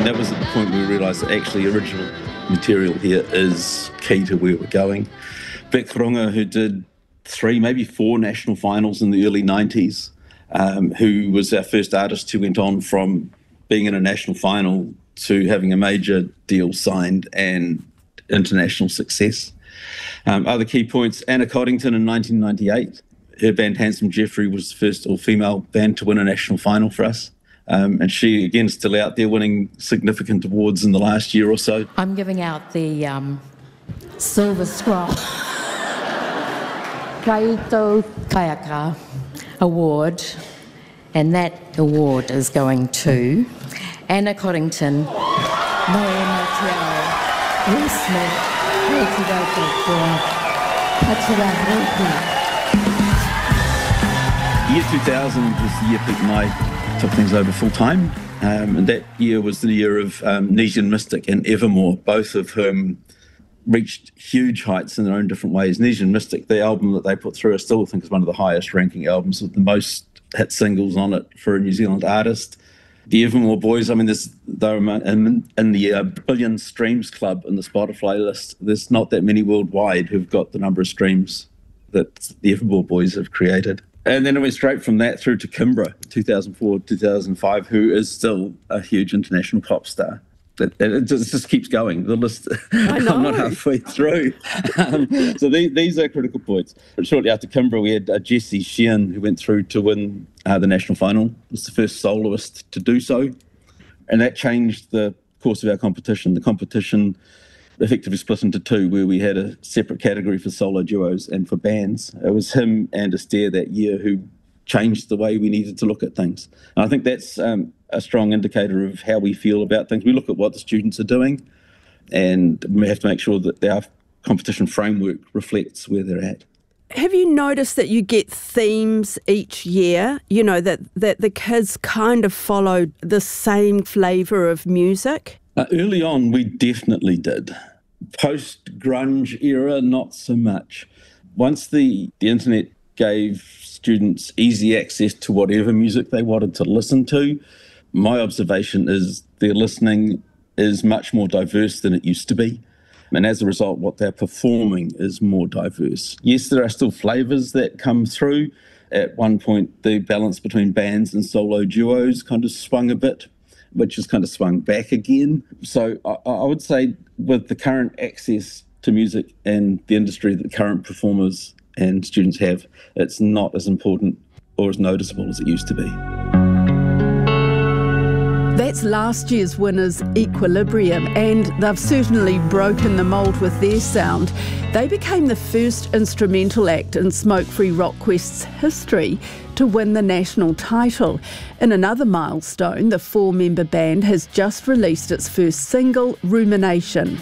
that was at the point where we realised that actually original material here is key to where we're going. Vic Runga, who did 3, maybe 4 national finals in the early 90s, who was our first artist who went on from being in a national final to having a major deal signed and international success. Other key points, Anna Coddington in 1998. Her band Handsome Jeffrey was the first all-female band to win a national final for us. And she, again, still out there winning significant awards in the last year or so. I'm giving out the Silver Scroll Kaito Kayaka Award, and that award is going to Anna Coddington, Moana Tiao, Will Smith, Year 2000 was the year Pete and I took things over full time, and that year was the year of Nesian Mystic and Evermore, both of whom reached huge heights in their own different ways. Nesian Mystic, the album that they put through, I still think is one of the highest ranking albums with the most hit singles on it for a New Zealand artist. The Evermore boys, I mean, they're in the billion streams club in the Spotify list. There's not that many worldwide who've got the number of streams that the Evermore boys have created. And then it went straight from that through to Kimbra, 2004, 2005, who is still a huge international pop star. It just keeps going. The list, I'm not halfway through. So these are critical points. But shortly after Kimbra, we had Jessie Sheehan, who went through to win the national final. Was the first soloist to do so. And that changed the course of our competition. The competition effectively split into 2, where we had a separate category for solo duos and for bands. It was him and Astaire that year who changed the way we needed to look at things. And I think that's a strong indicator of how we feel about things. We look at what the students are doing, and we have to make sure that our competition framework reflects where they're at. Have you noticed that you get themes each year, you know, that the kids kind of followed the same flavour of music? Early on, we definitely did. Post-grunge era, not so much. Once the internet gave students easy access to whatever music they wanted to listen to, my observation is their listening is much more diverse than it used to be. And as a result, what they're performing is more diverse. Yes, there are still flavours that come through. At one point, the balance between bands and solo duos kind of swung a bit, which has kind of swung back again. So I would say with the current access to music and the industry that current performers and students have, it's not as important or as noticeable as it used to be. That's last year's winners, Equilibrium, and they've certainly broken the mould with their sound. They became the first instrumental act in Smoke Free Rock Quest's history to win the national title. In another milestone, the 4-member band has just released its first single, Rumination.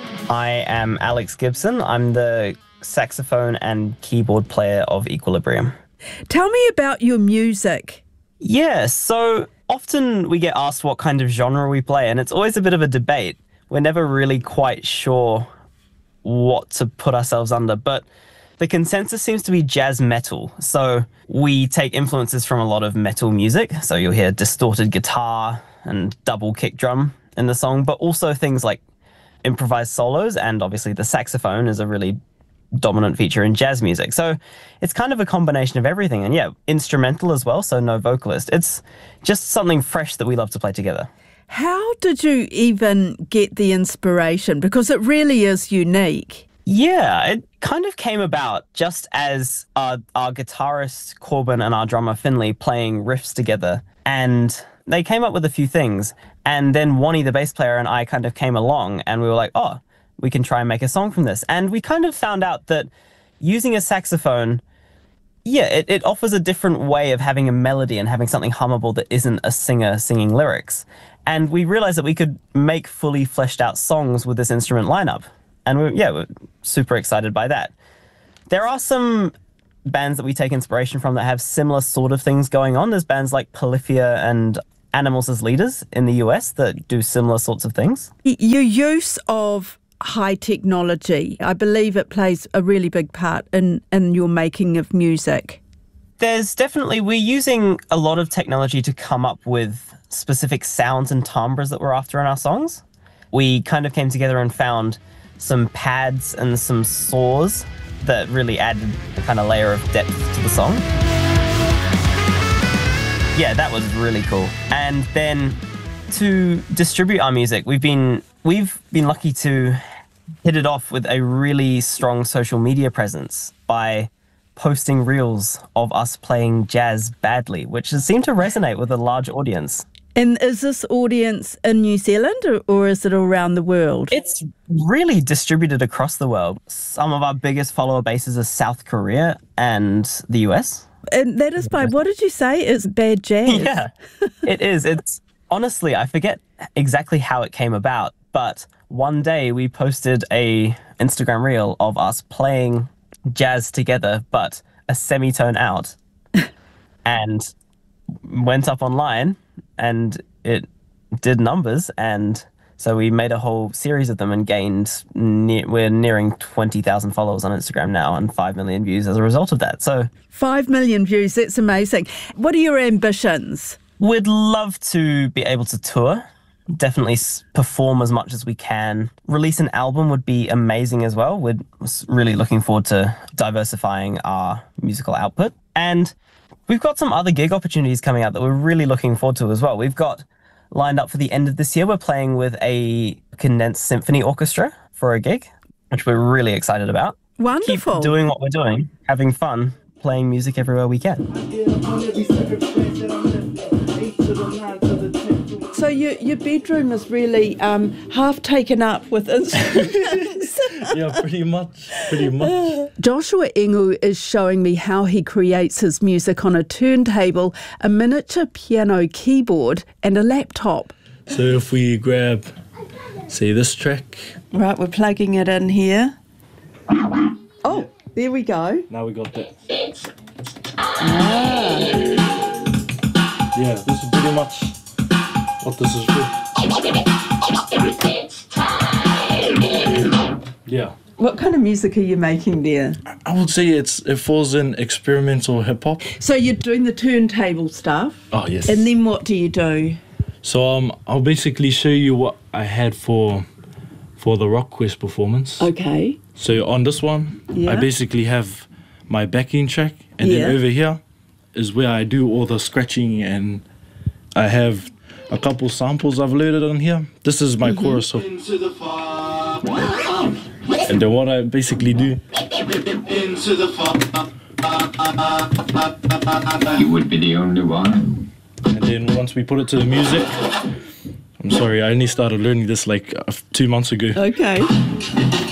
I am Alex Gibson. I'm the saxophone and keyboard player of Equilibrium. Tell me about your music. Yeah, so often we get asked what kind of genre we play, and it's always a bit of a debate. We're never really quite sure what to put ourselves under, but the consensus seems to be jazz metal. So we take influences from a lot of metal music. So you'll hear distorted guitar and double kick drum in the song, but also things like improvised solos, and obviously the saxophone is a really dominant feature in jazz music. So it's kind of a combination of everything, and yeah, instrumental as well, so no vocalist. It's just something fresh that we love to play together. How did you even get the inspiration? Because it really is unique. Yeah, it kind of came about just as our guitarist Corbin and our drummer Finley playing riffs together, and they came up with a few things, and then Wani, the bass player, and I kind of came along, and we were like, oh, we can try and make a song from this. And we kind of found out that using a saxophone, it offers a different way of having a melody and having something hummable that isn't a singer singing lyrics. And we realized that we could make fully fleshed out songs with this instrument lineup. And we're super excited by that. There are some bands that we take inspiration from that have similar sort of things going on. There's bands like Polyphia and Animals as Leaders in the US that do similar sorts of things. Your use of high technology, I believe it plays a really big part in your making of music. We're using a lot of technology to come up with specific sounds and timbres that we're after in our songs. We kind of came together and found some pads and some saws that really added a kind of layer of depth to the song. Yeah, that was really cool. And then to distribute our music, we've been lucky to hit it off with a really strong social media presence by posting reels of us playing jazz badly, which has seemed to resonate with a large audience. And is this audience in New Zealand or is it around the world? It's really distributed across the world. Some of our biggest follower bases are South Korea and the US. And that is by, what did you say? It's bad jazz? Yeah, it is. It's honestly, I forget exactly how it came about, but one day we posted a Instagram reel of us playing jazz together, but a semitone out, and went up online and it did numbers. And so we made a whole series of them and gained, we're nearing 20,000 followers on Instagram now and 5 million views as a result of that. So 5 million views, that's amazing. What are your ambitions? We'd love to be able to tour, definitely perform as much as we can. Release an album would be amazing as well. We're really looking forward to diversifying our musical output. And we've got some other gig opportunities coming out that we're really looking forward to as well. We've got lined up for the end of this year, we're playing with a condensed symphony orchestra for a gig, which we're really excited about. Wonderful. Keep doing what we're doing, having fun, playing music everywhere we can. So your bedroom is really half taken up with instruments. Yeah, pretty much. Joshua Ingu is showing me how he creates his music on a turntable, a miniature piano keyboard and a laptop. So if we grab, say, this track. Right, we're plugging it in here. Oh, there we go. Now we got that. Ah. Yeah, this is pretty much what this is for. Yeah. What kind of music are you making there? I would say it falls in experimental hip hop. So you're doing the turntable stuff? Oh, yes. And then what do you do? So I'll basically show you what I had for the Rock Quest performance. Okay. So on this one, Yeah. I basically have my backing track, and Yeah. then over here is where I do all the scratching, and I have a couple samples I've loaded on here. This is my chorus hook. And then what I basically do, You would be the only one. and then once we put it to the music, I'm sorry, I only started learning this like 2 months ago. Okay.